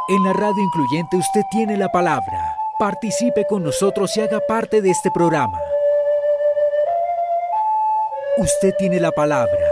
En la radio incluyente usted tiene la palabra. Participe con nosotros y haga parte de este programa. Usted tiene la palabra.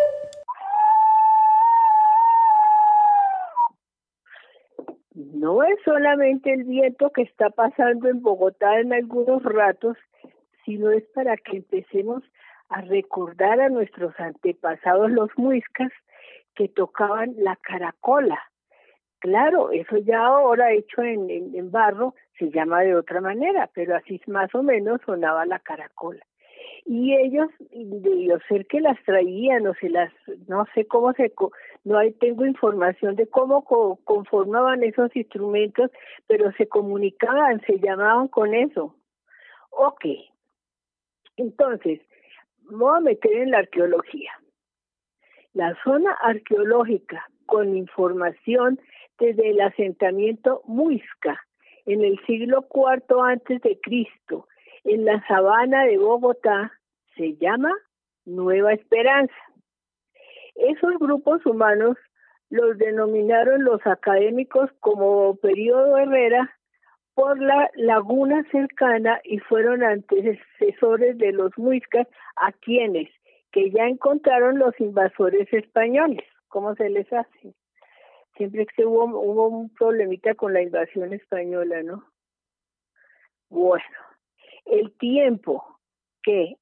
No es solamente el viento que está pasando en Bogotá en algunos ratos, sino es para que empecemos a recordar a nuestros antepasados los muiscas que tocaban la caracola. Claro, eso ya ahora hecho en barro se llama de otra manera, pero así más o menos sonaba la caracola. Y ellos, debió ser que las traían o se las, no sé cómo no hay, tengo información de cómo conformaban esos instrumentos, pero se comunicaban, se llamaban con eso. Ok, entonces, me voy a meter en la arqueología. La zona arqueológica con información desde el asentamiento muisca en el siglo IV antes de Cristo en la sabana de Bogotá se llama Nueva Esperanza. Esos grupos humanos los denominaron los académicos como Período Herrera por la laguna cercana y fueron antecesores de los muiscas a quienes que ya encontraron los invasores españoles. ¿Cómo se les hace? Siempre que hubo un problemita con la invasión española, ¿no? Bueno, el tiempo que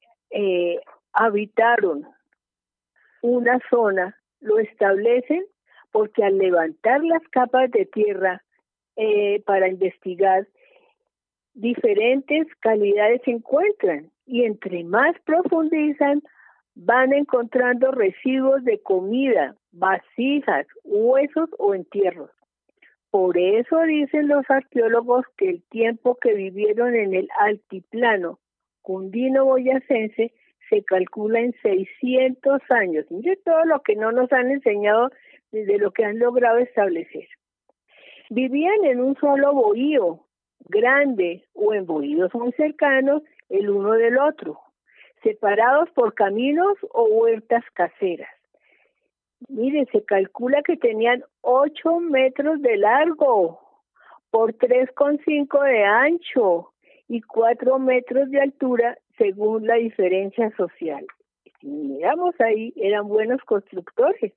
habitaron una zona lo establecen porque al levantar las capas de tierra para investigar, diferentes calidades se encuentran y entre más profundizan van encontrando residuos de comida, vasijas, huesos o entierros. Por eso dicen los arqueólogos que el tiempo que vivieron en el altiplano cundino-boyacense se calcula en 600 años. Mire todo lo que no nos han enseñado desde lo que han logrado establecer. Vivían en un solo bohío grande o en bohíos muy cercanos el uno del otro, separados por caminos o huertas caseras. Mire, se calcula que tenían 8 metros de largo por 3,5 de ancho y 4 metros de altura según la diferencia social. Si miramos ahí, eran buenos constructores.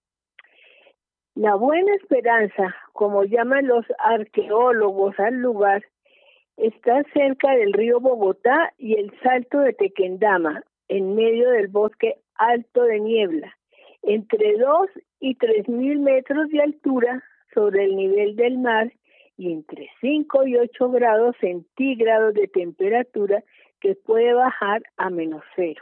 La Buena Esperanza, como llaman los arqueólogos al lugar, está cerca del río Bogotá y el Salto de Tequendama, en medio del bosque alto de niebla, entre 2 y 3,000 metros de altura sobre el nivel del mar y entre 5 y 8 grados centígrados de temperatura que puede bajar a -0.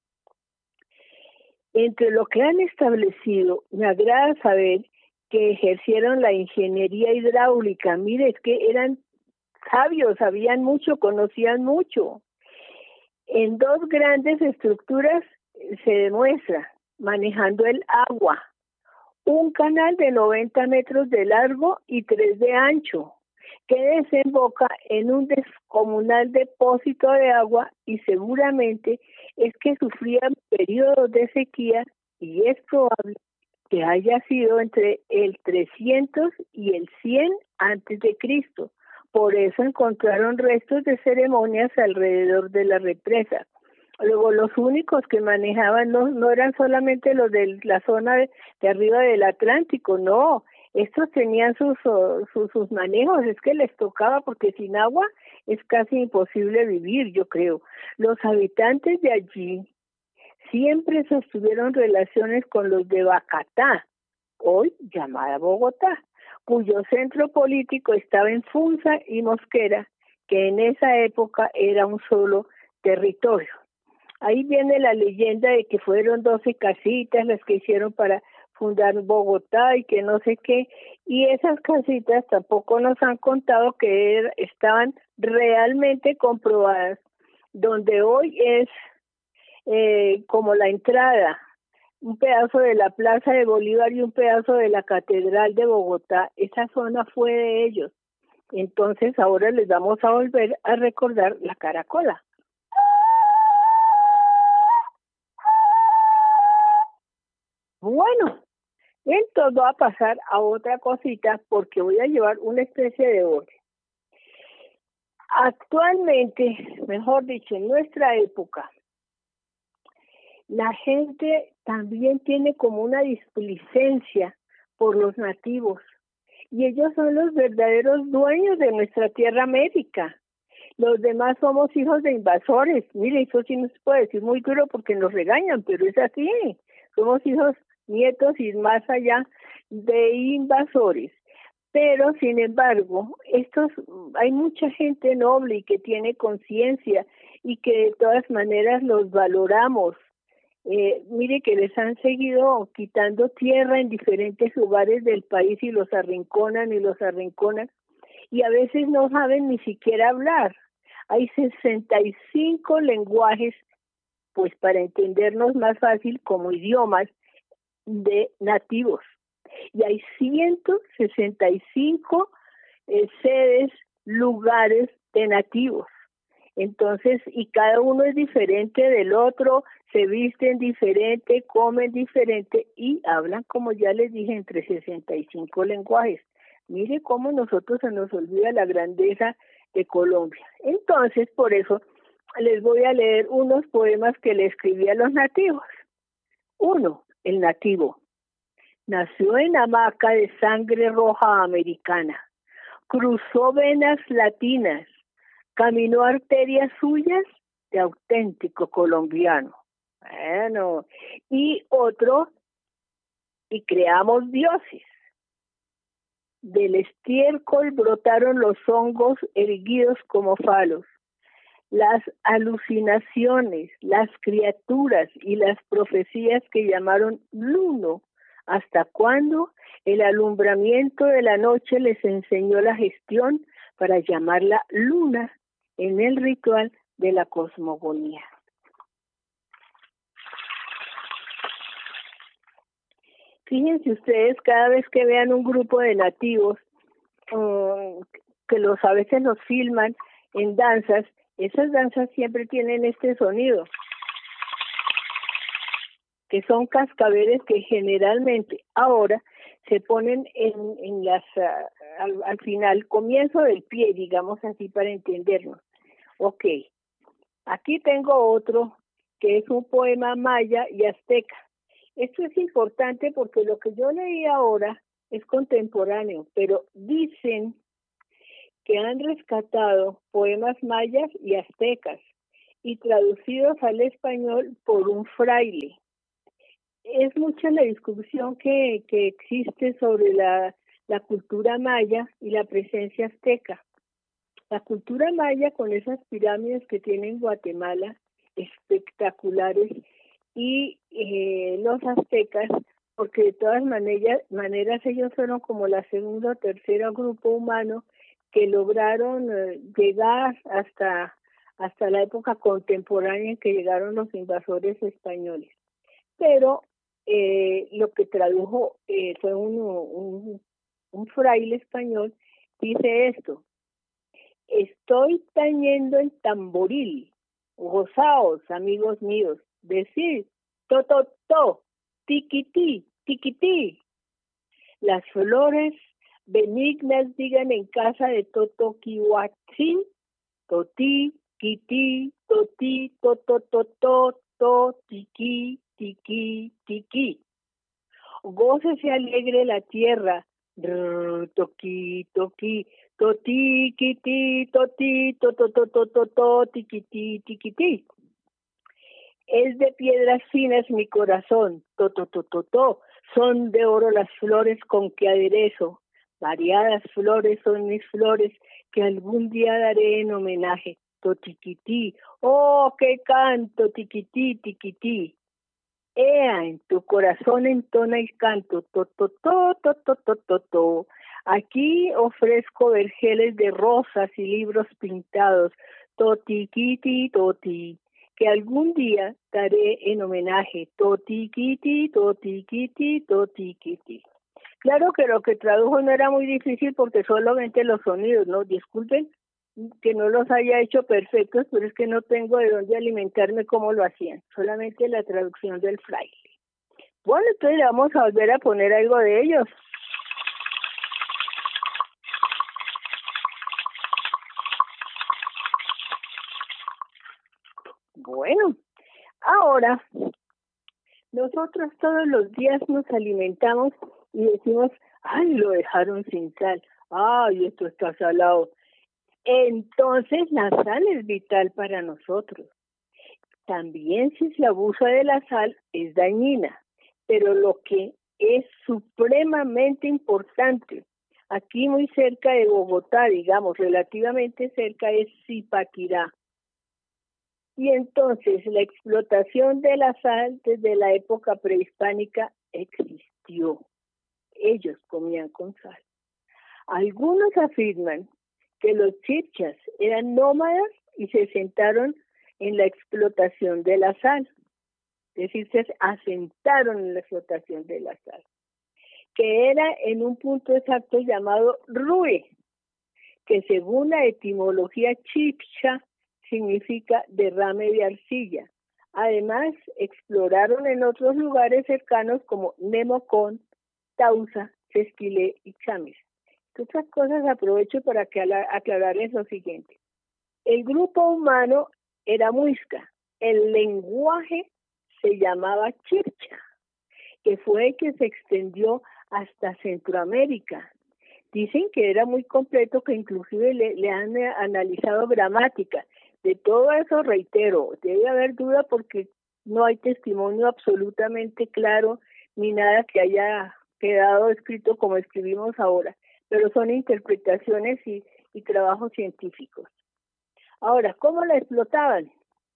Entre lo que han establecido, me agrada saber que ejercieron la ingeniería hidráulica. Mire, es que eran sabios, sabían mucho, conocían mucho. En 2 grandes estructuras se demuestra manejando el agua, un canal de 90 metros de largo y 3 de ancho, que desemboca en un descomunal depósito de agua y seguramente es que sufrían periodos de sequía y es probable que haya sido entre el 300 y el 100 antes de Cristo. Por eso encontraron restos de ceremonias alrededor de la represa. Luego los únicos que manejaban no eran solamente los de la zona de arriba del Atlántico, no, estos tenían sus manejos, es que les tocaba porque sin agua es casi imposible vivir, yo creo. Los habitantes de allí siempre sostuvieron relaciones con los de Bacatá, hoy llamada Bogotá, cuyo centro político estaba en Funza y Mosquera, que en esa época era un solo territorio. Ahí viene la leyenda de que fueron 12 casitas las que hicieron para fundar Bogotá y que no sé qué, y esas casitas tampoco nos han contado que estaban realmente comprobadas, donde hoy es como la entrada, un pedazo de la Plaza de Bolívar y un pedazo de la Catedral de Bogotá. Esa zona fue de ellos. Entonces ahora les vamos a volver a recordar la caracola. Bueno, Entonces voy a pasar a otra cosita porque voy a llevar una especie de orden. Actualmente, mejor dicho, en nuestra época, la gente también tiene como una displicencia por los nativos y ellos son los verdaderos dueños de nuestra tierra América. Los demás somos hijos de invasores. Mire, eso sí no se puede decir muy duro porque nos regañan, pero es así. Somos hijos, nietos y más allá de invasores. Pero, sin embargo, hay mucha gente noble y que tiene conciencia y que de todas maneras los valoramos. Mire que les han seguido quitando tierra en diferentes lugares del país y los arrinconan y a veces no saben ni siquiera hablar. Hay 65 lenguajes, pues para entendernos más fácil como idiomas de nativos. Y hay 165 sedes, lugares de nativos. Entonces, y cada uno es diferente del otro, se visten diferente, comen diferente y hablan, como ya les dije, entre 65 lenguajes. Mire cómo nosotros se nos olvida la grandeza de Colombia. Entonces, por eso les voy a leer unos poemas que le escribí a los nativos. Uno, el nativo. Nació en hamaca de sangre roja americana. Cruzó venas latinas. Caminó arterias suyas de auténtico colombiano. Bueno, y otro, y creamos dioses. Del estiércol brotaron los hongos erguidos como falos. Las alucinaciones, las criaturas y las profecías que llamaron Luno, hasta cuando el alumbramiento de la noche les enseñó la gestión para llamarla luna en el ritual de la cosmogonía. Fíjense ustedes, cada vez que vean un grupo de nativos que a veces los filman en danzas, esas danzas siempre tienen este sonido, que son cascabeles que generalmente ahora se ponen en las al final, comienzo del pie, digamos así para entendernos. Ok, aquí tengo otro que es un poema maya y azteca. Esto es importante porque lo que yo leí ahora es contemporáneo, pero dicen que han rescatado poemas mayas y aztecas y traducidos al español por un fraile. Es mucha la discusión que existe sobre la cultura maya y la presencia azteca. La cultura maya, con esas pirámides que tiene en Guatemala, espectaculares, y los aztecas, porque de todas maneras ellos fueron como la segunda o tercera grupo humano que lograron llegar hasta la época contemporánea en que llegaron los invasores españoles. Pero lo que tradujo fue un fraile español, dice esto: estoy tañendo el tamboril, gozaos, amigos míos, decid, to, to, to, tiquití, tiquití. Las flores benignas digan en casa de Totoquihuatzin, toti, quití, toti, to, to, to, to, to, tiquí, tiquí, tiquí. Gócese alegre la tierra, toqui, toqui, toti, quití, toti, to, to, to, to, to, to, tiquití, tiquití. Es de piedras finas mi corazón, to, to, to, to, to. Son de oro las flores con que aderezo. Variadas flores son mis flores que algún día daré en homenaje. To, tiquití, oh, qué canto, tiquití, tiquití. Ea, en tu corazón entona el canto, to, to, to, to, to, to, to, to. Aquí ofrezco vergeles de rosas y libros pintados, totiquiti, toti, que algún día daré en homenaje, totiquiti, totiquiti, totiquiti. Claro que lo que tradujo no era muy difícil porque solamente los sonidos, ¿no? Disculpen que no los haya hecho perfectos, pero es que no tengo de dónde alimentarme como lo hacían, solamente la traducción del fraile. Bueno, entonces vamos a volver a poner algo de ellos. Bueno, ahora nosotros todos los días nos alimentamos y decimos, ay, lo dejaron sin sal, ay, esto está salado. Entonces la sal es vital para nosotros. También si se abusa de la sal es dañina, pero lo que es supremamente importante, aquí muy cerca de Bogotá, digamos, relativamente cerca, es Zipaquirá. Y entonces la explotación de la sal desde la época prehispánica existió. Ellos comían con sal. Algunos afirman que los chibchas eran nómadas y se sentaron en la explotación de la sal. Es decir, se asentaron en la explotación de la sal, que era en un punto exacto llamado Rue, que según la etimología chibcha significa derrame de arcilla. Además, exploraron en otros lugares cercanos como Nemocón, Tausa, Sesquilé y Chamis. Otras cosas aprovecho para aclararles lo siguiente. El grupo humano era muisca. El lenguaje se llamaba chibcha, que fue el que se extendió hasta Centroamérica. Dicen que era muy completo, que inclusive le han analizado gramática. De todo eso, reitero, debe haber duda porque no hay testimonio absolutamente claro ni nada que haya quedado escrito como escribimos ahora, pero son interpretaciones y trabajos científicos. Ahora, ¿cómo la explotaban?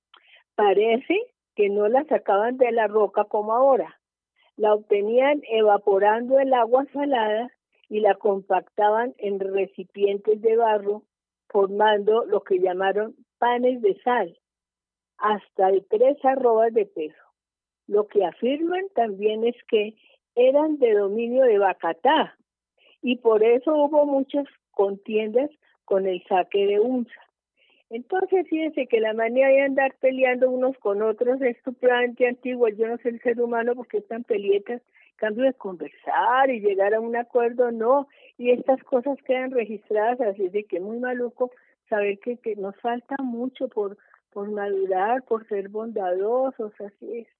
Parece que no la sacaban de la roca como ahora. La obtenían evaporando el agua salada y la compactaban en recipientes de barro, formando lo que llamaron panes de sal, hasta de 3 arrobas de peso. Lo que afirman también es que eran de dominio de Bacatá, y por eso hubo muchas contiendas con el saque de Unza. Entonces, fíjense que la manera de andar peleando unos con otros es supremamente antigua. Yo no sé el ser humano porque están pelietas, cambio de conversar y llegar a un acuerdo, no. Y estas cosas quedan registradas, así de que es muy maluco saber que nos falta mucho por madurar, por ser bondadosos, así es.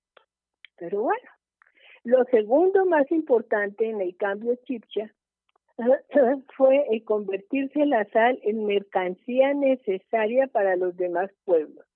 Pero bueno, lo segundo más importante en el cambio chibcha fue el convertirse la sal en mercancía necesaria para los demás pueblos.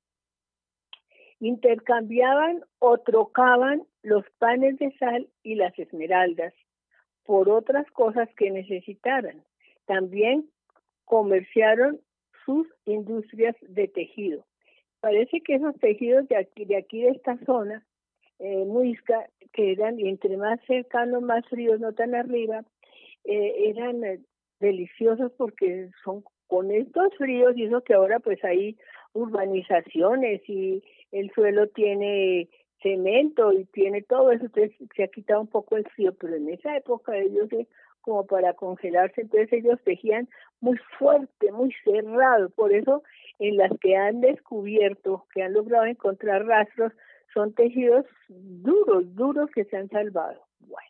Intercambiaban o trocaban los panes de sal y las esmeraldas por otras cosas que necesitaran. También comerciaron sus industrias de tejido. Parece que esos tejidos de aquí de esta zona, muisca, que eran entre más cercanos, más fríos, no tan arriba, eran deliciosos porque son con estos fríos, y eso que ahora pues hay urbanizaciones y el suelo tiene cemento y tiene todo eso, entonces se ha quitado un poco el frío, pero en esa época ellos como para congelarse, entonces ellos tejían muy fuerte, muy cerrado, por eso en las que han descubierto, que han logrado encontrar rastros, son tejidos duros que se han salvado. Bueno.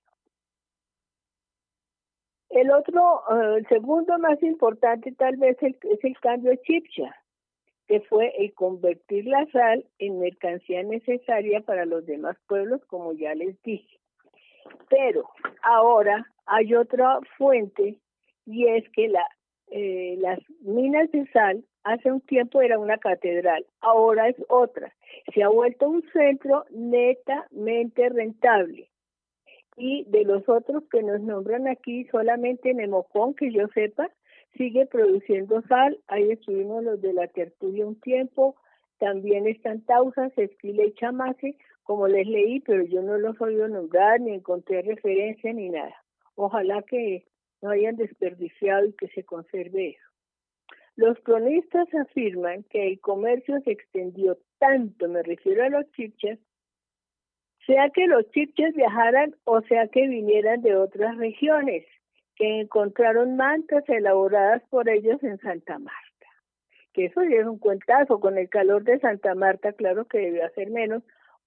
El segundo más importante tal vez es el cambio chibcha, que fue el convertir la sal en mercancía necesaria para los demás pueblos, como ya les dije. Pero ahora hay otra fuente, y es que las minas de sal hace un tiempo era una catedral, ahora es otra. Se ha vuelto un centro netamente rentable. Y de los otros que nos nombran aquí, solamente Nemocón, que yo sepa, sigue produciendo sal. Ahí estuvimos los de la tertulia un tiempo. También están Tausa, Sesquila y Chamase, como les leí, pero yo no los he oído nombrar, ni encontré referencia, ni nada. Ojalá que no hayan desperdiciado y que se conserve eso. Los cronistas afirman que el comercio se extendió tanto, me refiero a los chibchas, sea que los chibchas viajaran o sea que vinieran de otras regiones, que encontraron mantas elaboradas por ellos en Santa Marta. Que eso ya es un cuentazo, con el calor de Santa Marta, claro que debió hacer menos,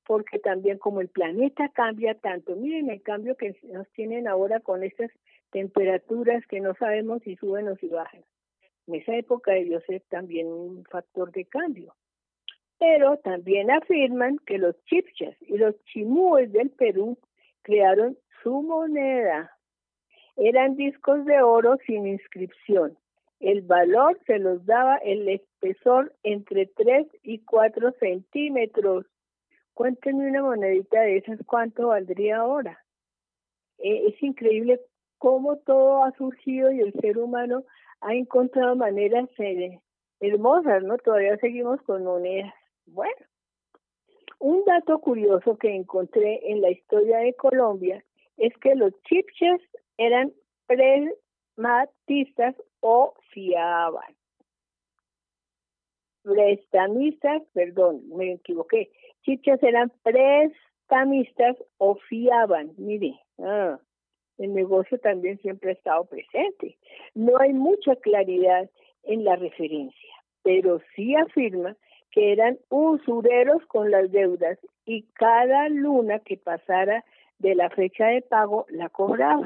porque también como el planeta cambia tanto, miren el cambio que nos tienen ahora con estas temperaturas que no sabemos si suben o si bajan. En esa época debió ser también un factor de cambio. Pero también afirman que los chibchas y los chimúes del Perú crearon su moneda. Eran discos de oro sin inscripción. El valor se los daba el espesor entre 3 y 4 centímetros. Cuéntenme una monedita de esas, ¿cuánto valdría ahora? Es increíble cómo todo ha surgido y el ser humano ha encontrado maneras hermosas, ¿no? Todavía seguimos con monedas. Bueno, un dato curioso que encontré en la historia de Colombia es que los chibchas eran prematistas o fiaban. Prestamistas, perdón, me equivoqué. Chibchas eran prestamistas o fiaban. Mire, el negocio también siempre ha estado presente. No hay mucha claridad en la referencia, pero sí afirma que eran usureros con las deudas y cada luna que pasara de la fecha de pago la cobraban.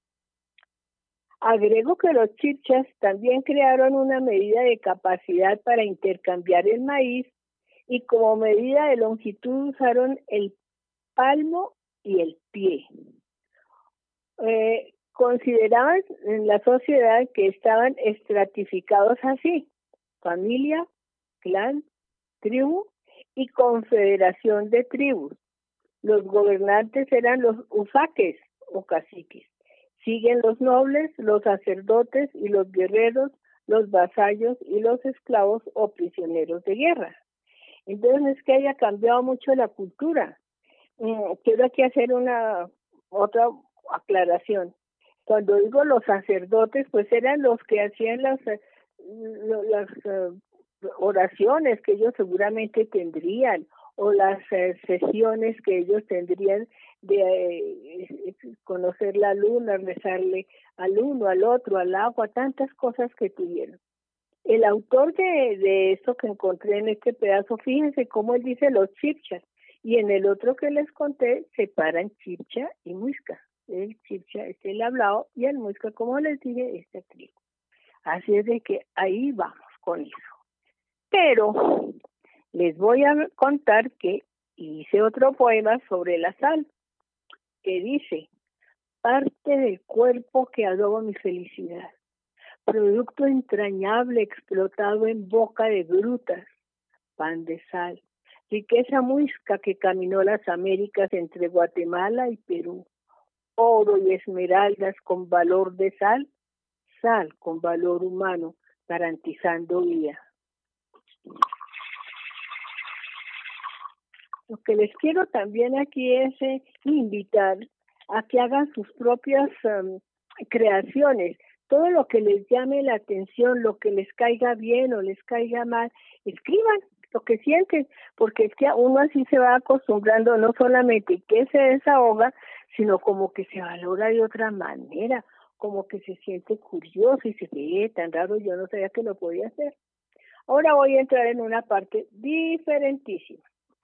Agrego que los chibchas también crearon una medida de capacidad para intercambiar el maíz y como medida de longitud usaron el palmo y el pie. Consideraban en la sociedad que estaban estratificados así: familia, clan, tribu y confederación de tribus. Los gobernantes eran los ufaques o caciques. Siguen los nobles, los sacerdotes y los guerreros, los vasallos y los esclavos o prisioneros de guerra. Entonces no es que haya cambiado mucho la cultura. Quiero aquí hacer otra aclaración. Cuando digo los sacerdotes, pues eran los que hacían las oraciones que ellos seguramente tendrían, o las sesiones que ellos tendrían de conocer la luna, rezarle al uno, al otro, al agua, tantas cosas que tuvieron. El autor de esto que encontré en este pedazo, fíjense cómo él dice los chibchas, y en el otro que les conté separan chibcha y muisca. El chibcha es el hablado y el muisca, como les dije, es el trigo. Así es de que ahí vamos con eso. Pero les voy a contar que hice otro poema sobre la sal, que dice: parte del cuerpo que adoba mi felicidad, producto entrañable explotado en boca de grutas, pan de sal, riqueza muisca que caminó las Américas entre Guatemala y Perú, oro y esmeraldas con valor de sal, sal con valor humano, garantizando vida. Lo que les quiero también aquí es invitar a que hagan sus propias creaciones. Todo lo que les llame la atención, lo que les caiga bien o les caiga mal, escriban lo que sienten, porque es que uno así se va acostumbrando, no solamente que se desahoga, sino como que se valora de otra manera, como que se siente curioso y se ve tan raro, yo no sabía que lo podía hacer. Ahora voy a entrar en una parte diferentísima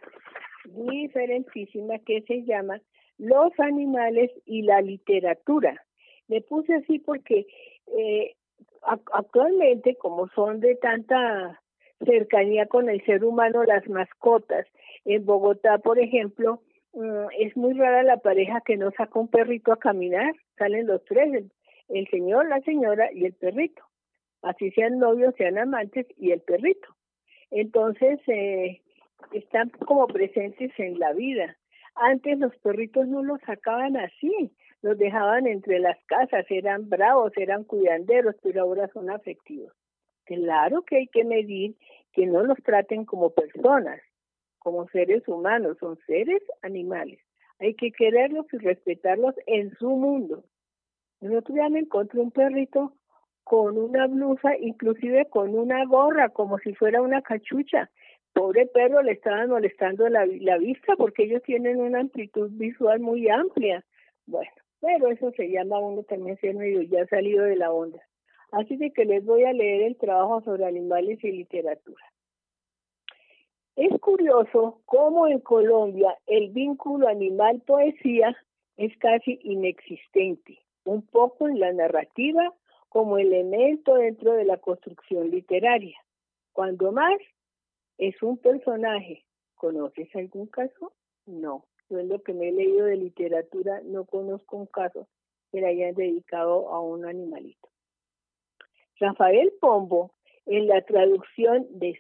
que se llama los animales y la literatura. Le puse así porque actualmente, como son de tanta cercanía con el ser humano las mascotas, en Bogotá, por ejemplo, es muy rara la pareja que no saca un perrito a caminar. Salen los tres, el señor, la señora y el perrito, así sean novios, sean amantes, y el perrito. Entonces están como presentes en la vida. Antes los perritos no los sacaban así, los dejaban entre las casas, eran bravos, eran cuidanderos, pero ahora son afectivos. Claro que hay que medir que no los traten como personas, como seres humanos, son seres animales. Hay que quererlos y respetarlos en su mundo. El otro día me encontré un perrito con una blusa, inclusive con una gorra, como si fuera una cachucha. Pobre perro, le estaban molestando la vista porque ellos tienen una amplitud visual muy amplia. Bueno, pero eso se llama uno también ser medio ya salido de la onda. Así de que les voy a leer el trabajo sobre animales y literatura. Es curioso cómo en Colombia el vínculo animal-poesía es casi inexistente, un poco en la narrativa como elemento dentro de la construcción literaria. Cuando más es un personaje. ¿Conoces algún caso? No. Yo en lo que me he leído de literatura no conozco un caso que le hayan dedicado a un animalito. Rafael Pombo, en la traducción de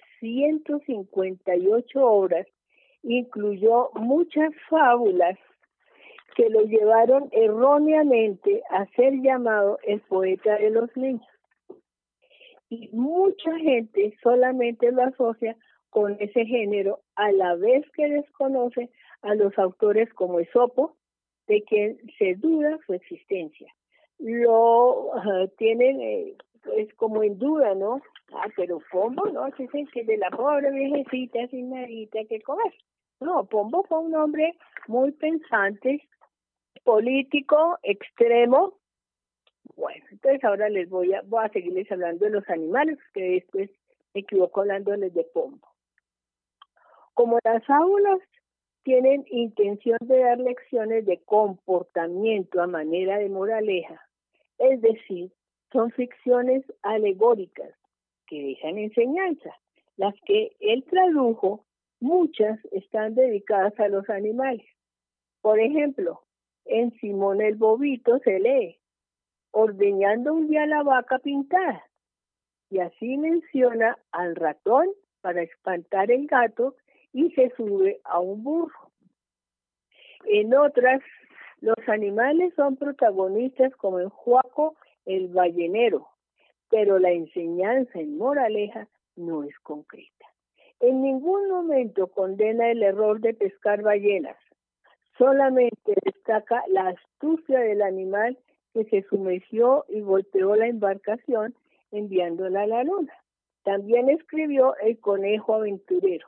158 obras, incluyó muchas fábulas que lo llevaron erróneamente a ser llamado el poeta de los niños. Y mucha gente solamente lo asocia con ese género, a la vez que desconoce a los autores como Esopo, de quien se duda su existencia. Lo tienen es como en duda, ¿no? Pero Pombo, ¿no? Dicen que de la pobre viejecita sin nadita que comer. No, Pombo fue un hombre muy pensante, político, extremo. Bueno, entonces ahora voy a seguirles hablando de los animales, que después me equivoco hablándoles de Pombo. Como las fábulas tienen intención de dar lecciones de comportamiento a manera de moraleja, es decir, son ficciones alegóricas que dejan enseñanza. Las que él tradujo, muchas están dedicadas a los animales. Por ejemplo, en Simón el Bobito se lee: ordeñando un día la vaca pintada. Y así menciona al ratón para espantar el gato y se sube a un burro. En otras, los animales son protagonistas como en Juaco el ballenero, pero la enseñanza en moraleja no es concreta. En ningún momento condena el error de pescar ballenas, solamente destaca la astucia del animal que se sumergió y golpeó la embarcación enviándola a la luna. También escribió El conejo aventurero.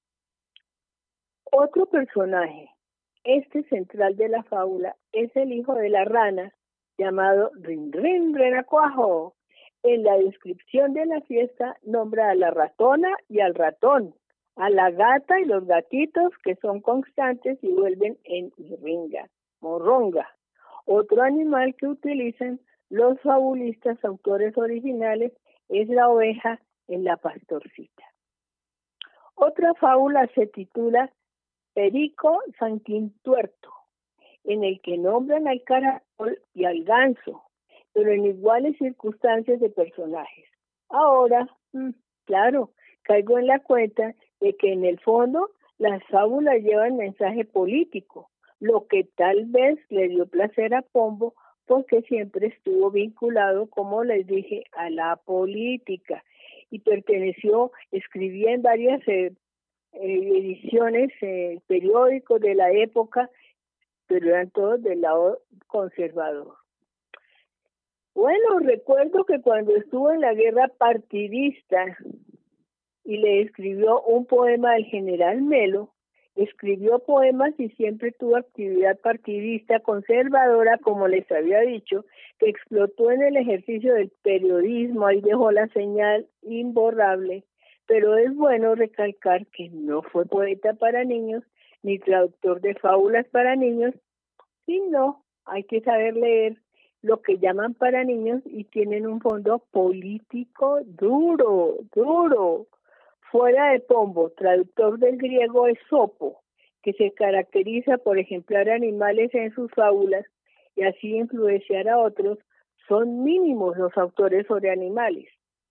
Otro personaje, central de la fábula, es el hijo de la rana, llamado Rin Rin Renacuajo. En la descripción de la fiesta nombra a la ratona y al ratón, a la gata y los gatitos que son constantes y vuelven en ringa, morronga. Otro animal que utilizan los fabulistas autores originales es la oveja en La Pastorcita. Otra fábula se titula Perico Sanquintuerto, en el que nombran al caracol y al ganso, pero en iguales circunstancias de personajes. Ahora, claro, caigo en la cuenta de que en el fondo las fábulas llevan mensaje político, lo que tal vez le dio placer a Pombo porque siempre estuvo vinculado, como les dije, a la política y escribía en varias ediciones, periódicos de la época, pero eran todos del lado conservador. Bueno, recuerdo que cuando estuvo en la guerra partidista y le escribió un poema al general Melo, escribió poemas y siempre tuvo actividad partidista conservadora, como les había dicho, que explotó en el ejercicio del periodismo, ahí dejó la señal imborrable, pero es bueno recalcar que no fue poeta para niños, ni traductor de fábulas para niños, sino hay que saber leer lo que llaman para niños y tienen un fondo político duro. Fuera de Pombo, traductor del griego Esopo, que se caracteriza por ejemplar animales en sus fábulas y así influenciar a otros, son mínimos los autores sobre animales.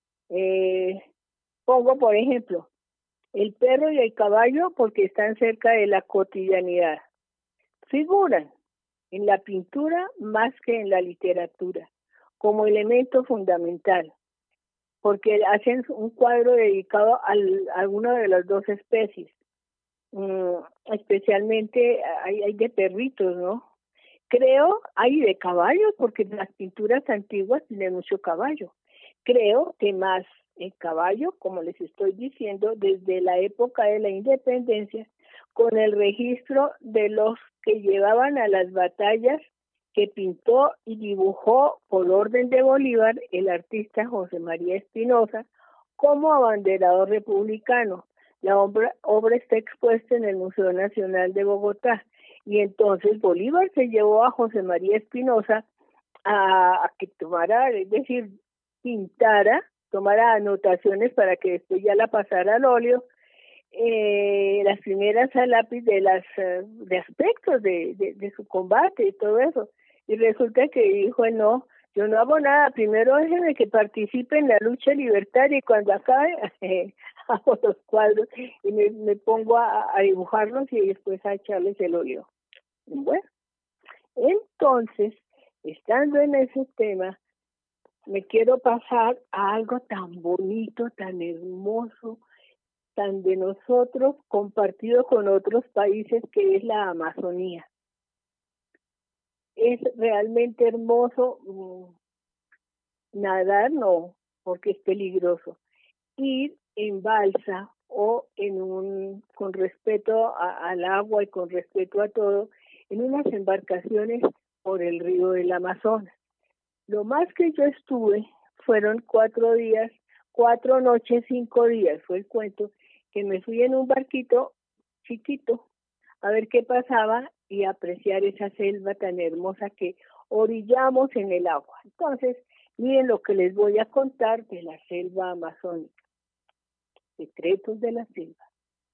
Pongo, por ejemplo, el perro y el caballo porque están cerca de la cotidianidad. Figuran en la pintura más que en la literatura, como elemento fundamental, porque hacen un cuadro dedicado a alguna de las dos especies. Especialmente hay de perritos, ¿no? Creo, hay de caballos, porque las pinturas antiguas tienen mucho caballo. Creo que más el caballo, como les estoy diciendo, desde la época de la independencia, con el registro de los que llevaban a las batallas que pintó y dibujó por orden de Bolívar el artista José María Espinosa como abanderado republicano. La obra está expuesta en el Museo Nacional de Bogotá. Y entonces Bolívar se llevó a José María Espinosa a que tomara, es decir, pintara, tomara anotaciones para que después ya la pasara al óleo, las primeras a lápiz de aspectos de su combate y todo eso. Y resulta que dijo, no, yo no hago nada, primero déjenme que participe en la lucha libertaria y cuando acabe hago los cuadros y me pongo a dibujarlos y después a echarles el óleo. Bueno, entonces, estando en ese tema, me quiero pasar a algo tan bonito, tan hermoso, tan de nosotros, compartido con otros países, que es la Amazonía. Es realmente hermoso nadar, no, porque es peligroso. Ir en balsa o con respeto al agua y con respeto a todo, en unas embarcaciones por el río del Amazonas. Lo más que yo estuve fueron 4 días, 4 noches, 5 días, fue el cuento, que me fui en un barquito chiquito a ver qué pasaba y apreciar esa selva tan hermosa que orillamos en el agua. Entonces, miren lo que les voy a contar de la selva amazónica. Secretos de la selva.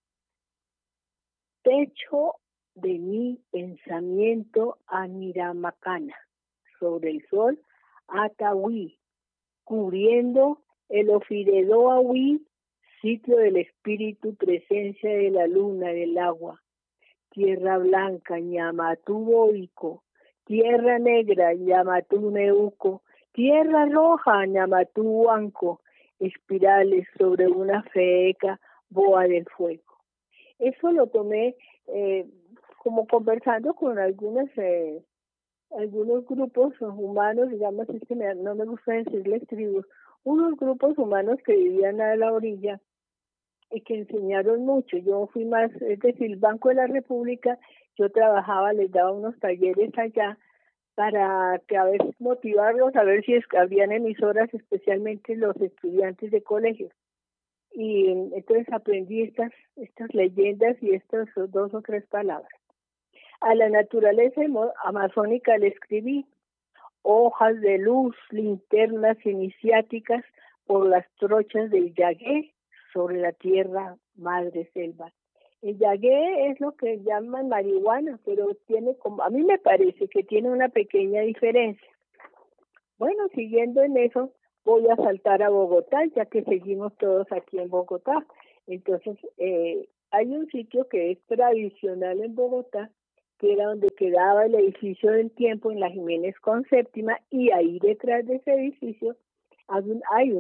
Techo de mi pensamiento a Miramacana, sobre el sol Atahuí, cubriendo el Ofiredoahuí, sitio del espíritu, presencia de la luna, del agua. Tierra blanca, Ñamatú Boico, tierra negra, Ñamatú Neuco, tierra roja, Ñamatú Huanco, espirales sobre una feca boa del fuego. Eso lo tomé como conversando con algunos grupos humanos, digamos, es que no me gusta decirles tribus, unos grupos humanos que vivían a la orilla y que enseñaron mucho. Yo fui más, es decir, el Banco de la República, yo trabajaba, les daba unos talleres allá para que a veces motivarlos, a ver si habían emisoras, especialmente los estudiantes de colegios. Y entonces aprendí estas leyendas y estas 2 o 3 palabras. A la naturaleza amazónica le escribí: hojas de luz, linternas iniciáticas por las trochas del yagué sobre la tierra madre selva. El yagué es lo que llaman marihuana, pero tiene a mí me parece que tiene una pequeña diferencia. Bueno, siguiendo en eso, voy a saltar a Bogotá, ya que seguimos todos aquí en Bogotá. Entonces, hay un sitio que es tradicional en Bogotá, que era donde quedaba el edificio del Tiempo en la Jiménez con Séptima, y ahí detrás de ese edificio hay un